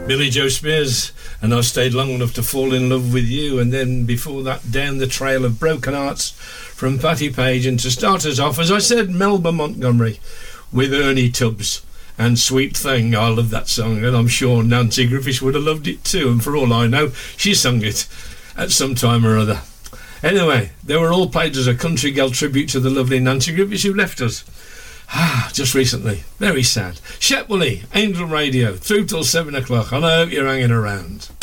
Billy Joe Spears, and I've stayed long enough to fall in love with you. And then before that, Down the Trail of Broken Hearts from Patti Page. And to start us off, as I said, Melba Montgomery with Ernie Tubbs and Sweet Thing. I love that song, and I'm sure Nancy Griffiths would have loved it too, and for all I know, she sung it at some time or other. Anyway, they were all played as a country girl tribute to the lovely Nancy Griffiths, who left us just recently. Very sad. Shep Woolley, Angel Radio, through till 7 o'clock, and I hope you're hanging around.